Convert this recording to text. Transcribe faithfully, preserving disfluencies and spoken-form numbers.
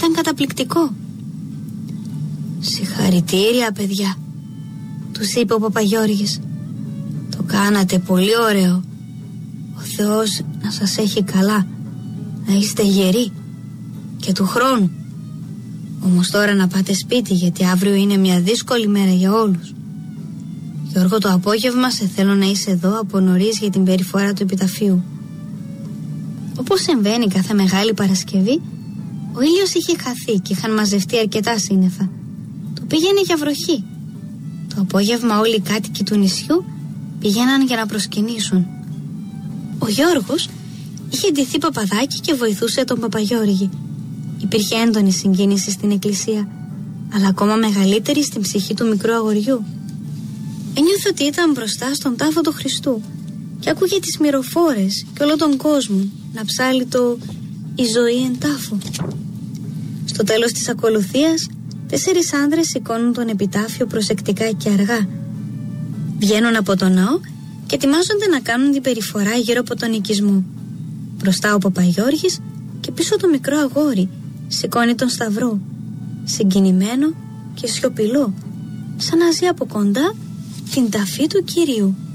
Ήταν καταπληκτικό. «Συγχαρητήρια, παιδιά», τους είπε ο Παπαγιώργης. «Το κάνατε πολύ ωραίο. Ο Θεός να σας έχει καλά, να είστε γεροί και του χρόνου. Όμως τώρα να πάτε σπίτι, γιατί αύριο είναι μια δύσκολη μέρα για όλους. Γιώργο, το απόγευμα σε θέλω να είσαι εδώ από νωρίς για την περιφορά του επιταφείου». Όπως συμβαίνει κάθε Μεγάλη Παρασκευή, ο ήλιος είχε χαθεί και είχαν μαζευτεί αρκετά σύννεφα. Το πήγαινε για βροχή. Το απόγευμα όλοι οι κάτοικοι του νησιού πηγαίναν για να προσκυνήσουν. Ο Γιώργος είχε ντυθεί παπαδάκι και βοηθούσε τον Παπαγιώργη. Υπήρχε έντονη συγκίνηση στην εκκλησία, αλλά ακόμα μεγαλύτερη στην ψυχή του μικρού αγοριού. Ένιωθε ότι ήταν μπροστά στον τάφο του Χριστού και άκουγε τις μυροφόρες και όλο τον κόσμο να ψάλει το «Η ζωή εν τάφο». Στο τέλος της ακολουθίας, τέσσερις άνδρες σηκώνουν τον επιτάφιο προσεκτικά και αργά. Βγαίνουν από τον ναό και ετοιμάζονται να κάνουν την περιφορά γύρω από τον οικισμό. Μπροστά ο Παπαγιώργης και πίσω το μικρό αγόρι σηκώνει τον σταυρό, συγκινημένο και σιωπηλό, σαν να ζει από κοντά την ταφή του Κυρίου.